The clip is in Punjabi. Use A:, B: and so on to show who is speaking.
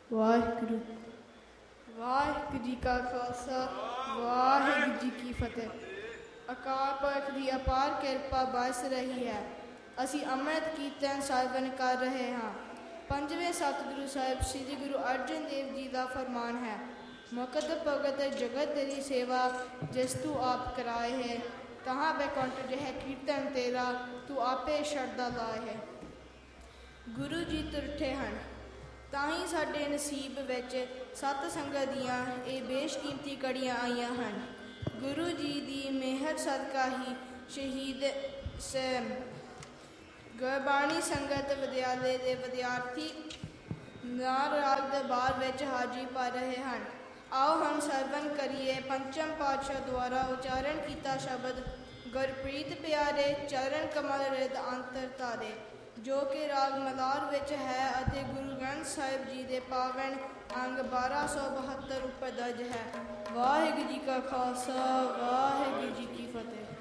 A: ਵਾਹਿਗੁਰੂ ਵਾਹਿਗੁਰੂ ਜੀ ਕਾ ਖਾਲਸਾ ਵਾਹਿਗੁਰੂ ਜੀ ਕੀ ਫਤਿਹ। ਅਕਾਲ ਪੁਰਖ ਦੀ ਅਪਾਰ ਕਿਰਪਾ ਬਰਸ ਰਹੀ ਹੈ। ਅਸੀਂ ਅੰਮ੍ਰਿਤ ਕੀਰਤਨ ਸਰਵਣ ਕਰ ਰਹੇ ਹਾਂ। ਪੰਜਵੇਂ ਸਤਿਗੁਰੂ ਸਾਹਿਬ ਸ੍ਰੀ ਗੁਰੂ ਅਰਜਨ ਦੇਵ ਜੀ ਦਾ ਫਰਮਾਨ ਹੈ, ਮੁਕਤ ਭਗਤ ਜਗਤ ਤੇਰੀ ਸੇਵਾ, ਜਿਸ ਤੂੰ ਆਪ ਕਰਾਏ ਹੈ, ਤਹਾਂ ਬੈਕੁੰਠ ਜਹ ਕੀਰਤਨ ਤੇਰਾ, ਤੂੰ ਆਪੇ ਸ਼ਰਧਾ ਲਾਏ ਹੈ। ਗੁਰੂ ਜੀ ਤੁਰਠੇ ਹਨ, ਤਾਂ ਹੀ ਸਾਡੇ ਨਸੀਬ ਵਿੱਚ ਸਤ ਸੰਗਤ ਦੀਆਂ ਇਹ ਬੇਸ਼ਕੀਮਤੀ ਕੜੀਆਂ ਆਈਆਂ ਹਨ। ਗੁਰੂ ਜੀ ਦੀ ਮਿਹਰ ਸਦਕਾ ਹੀ ਸ਼ਹੀਦ ਗੁਰਬਾਣੀ ਸੰਗਤ ਵਿਦਿਆਲੇ ਦੇ ਵਿਦਿਆਰਥੀ ਨਾਰ ਰਾਗ ਦਰਬਾਰ ਵਿੱਚ ਹਾਜ਼ਰੀ ਭਰ ਰਹੇ ਹਨ। ਆਓ ਹਮ ਸਰਵਣ ਕਰੀਏ ਪੰਚਮ ਪਾਤਸ਼ਾਹ ਦੁਆਰਾ ਉਚਾਰਨ ਕੀਤਾ ਸ਼ਬਦ, ਗੁਰਪ੍ਰੀਤ ਪਿਆਰੇ ਚਰਨ ਕਮਲ ਰਿਦ ਅੰਤਰ ਤਾਰੇ, ਜੋ ਕਿ ਰਾਗ ਮਲਾਰ ਵਿੱਚ ਹੈ ਅਤੇ ਗੁਰੂ ਗ੍ਰੰਥ ਸਾਹਿਬ ਜੀ ਦੇ ਪਾਵਨ ਅੰਗ 1272 ਉੱਪਰ ਦਰਜ ਹੈ। ਵਾਹਿਗੁਰੂ ਜੀ ਕਾ ਖਾਲਸਾ ਵਾਹਿਗੁਰੂ ਜੀ ਕੀ ਫਤਿਹ।